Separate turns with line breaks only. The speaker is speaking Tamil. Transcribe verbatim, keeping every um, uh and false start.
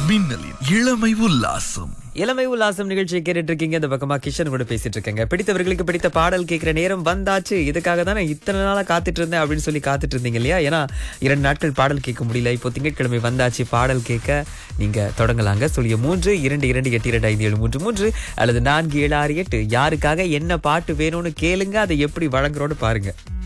மின்னலின் இளமை உல்லாசம்.
இளமை உல்லாசம் நிகழ்ச்சியை கேட்டுட்டு இருக்கீங்க. இந்த பக்கமா கிஷன் கூட பேசிட்டு இருக்கேங்க. பிடித்தவர்களுக்கு பிடித்த பாடல் கேட்கிற நேரம் வந்தாச்சு. இதுக்காக தான் நான் இத்தனை நாளா காத்துட்டு இருந்தேன் அப்படின்னு சொல்லி காத்துட்டு இருந்தீங்க இல்லையா? ஏன்னா இரண்டு நாட்கள் பாடல் கேட்க முடியல. இப்போ திங்கட்கிழமை வந்தாச்சு. பாடல் கேட்க நீங்க தொடங்கலாங்க. சொல்லிய மூன்று இரண்டு இரண்டு எட்டு இரண்டு ஐந்து ஏழு மூன்று மூன்று அல்லது நான்கு ஏழு ஆறு எட்டு. யாருக்காக என்ன பாட்டு வேணும்னு கேளுங்க. அதை எப்படி வழங்குறோன்னு பாருங்க.